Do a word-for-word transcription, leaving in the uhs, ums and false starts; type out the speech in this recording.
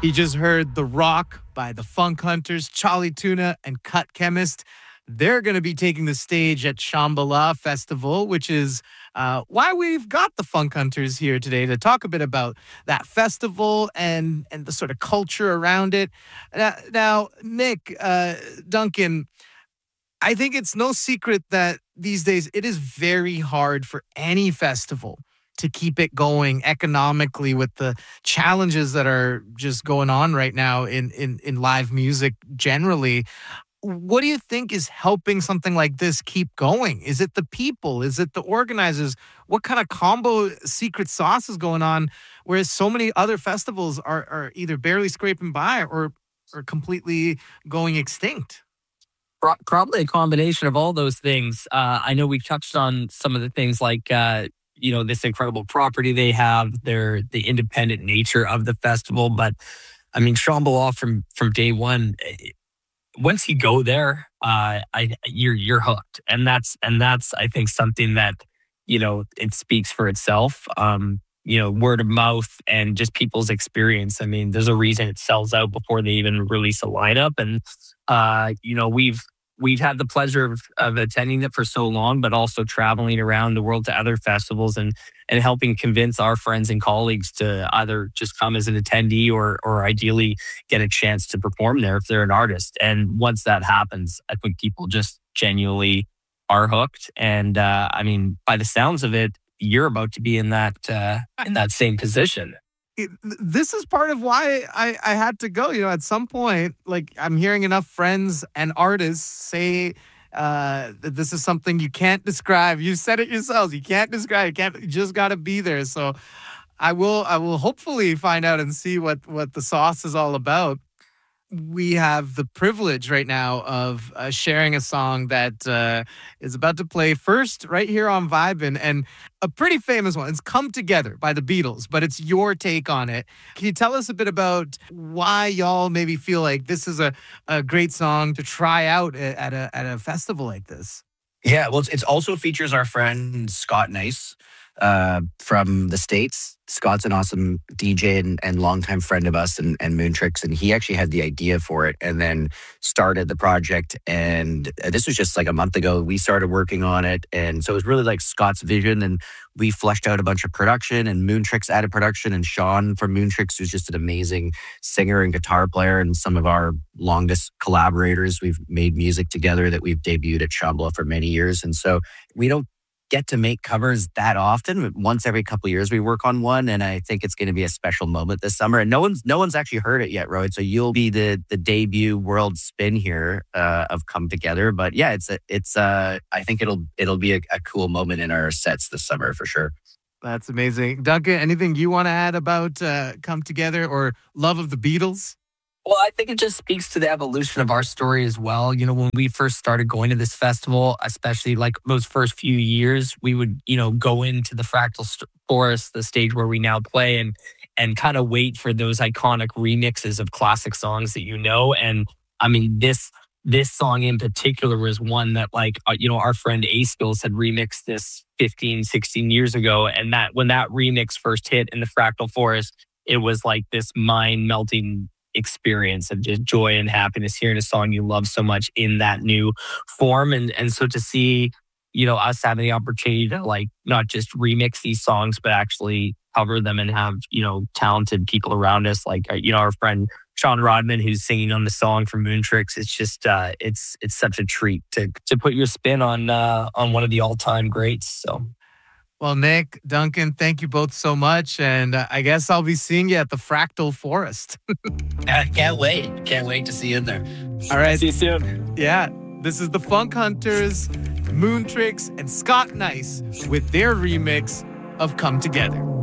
He just heard The Rock by the Funk Hunters, Charlie Tuna, and Cut Chemist. They're going to be taking the stage at Shambhala Festival, which is uh, why we've got the Funk Hunters here today to talk a bit about that festival and, and the sort of culture around it. Now, now Nick, uh, Duncan, I think it's no secret that these days it is very hard for any festival to keep it going economically with the challenges that are just going on right now in, in, in live music generally. What do you think is helping something like this keep going? Is it the people? Is it the organizers? What kind of combo secret sauce is going on? Whereas so many other festivals are, are either barely scraping by or, or completely going extinct. Probably a combination of all those things. Uh, I know we've touched on some of the things like, uh, you know, this incredible property they have, their the independent nature of the festival. But I mean, Shambhala from from day one, once you go there, uh, I you're you're hooked, and that's and that's I think something that, you know, it speaks for itself. Um, you know, word of mouth and just people's experience. I mean, there's a reason it sells out before they even release a lineup, and uh, you know, we've. We've had the pleasure of, of attending it for so long, but also traveling around the world to other festivals and and helping convince our friends and colleagues to either just come as an attendee or or ideally get a chance to perform there if they're an artist. And once that happens, I think people just genuinely are hooked. And uh, I mean, by the sounds of it, you're about to be in that uh, in that same position. It, this is part of why I, I had to go. You know, at some point, like I'm hearing enough friends and artists say uh, that this is something you can't describe. You said it yourselves. You can't describe. You can't. You just got to be there. So I will. I will hopefully find out and see what what the sauce is all about. We have the privilege right now of uh, sharing a song that uh, is about to play first right here on Vibin', and a pretty famous one. It's Come Together by the Beatles, but it's your take on it. Can you tell us a bit about why y'all maybe feel like this is a, a great song to try out at a at a festival like this? Yeah, well, it's, it's also features our friend Scott Nice uh, from the States. Scott's an awesome D J and, and longtime friend of us and, and Moontrix, and he actually had the idea for it and then started the project. And this was just like a month ago. We started working on it, and so it was really like Scott's vision, and we fleshed out a bunch of production, and Moontrix added production, and Sean from Moontrix, who's just an amazing singer and guitar player and some of our longest collaborators. We've made music together that we've debuted at Shambhala for many years, and so we don't get to make covers that often. Once every couple of years we work on one, and I think it's going to be a special moment this summer. And no one's no one's actually heard it yet, Roy. So you'll be the the debut world spin here uh, of Come Together. But yeah, it's a, it's uh I think it'll it'll be a, a cool moment in our sets this summer for sure. That's amazing, Duncan. Anything you want to add about uh, Come Together or love of the Beatles? Well, I think it just speaks to the evolution of our story as well. You know, when we first started going to this festival, especially like those first few years, we would, you know, go into the Fractal St- Forest, the stage where we now play, and and kind of wait for those iconic remixes of classic songs that you know. And I mean, this this song in particular was one that, like, uh, you know, our friend A Skills had remixed this fifteen, sixteen years ago. And that when that remix first hit in the Fractal Forest, it was like this mind-melting experience of just joy and happiness hearing a song you love so much in that new form. And and so to see, you know, us having the opportunity to like not just remix these songs, but actually cover them and have, you know, talented people around us, like, you know, our friend Sean Rodman, who's singing on the song from Moontrix. It's just, uh, it's it's such a treat to to put your spin on uh, on one of the all-time greats. So. Well, Nick, Duncan, thank you both so much. And uh, I guess I'll be seeing you at the Fractal Forest. I can't wait. Can't wait to see you in there. All right. See you soon. Yeah. This is the Funk Hunters, Moontrix, and Scott Nice with their remix of Come Together.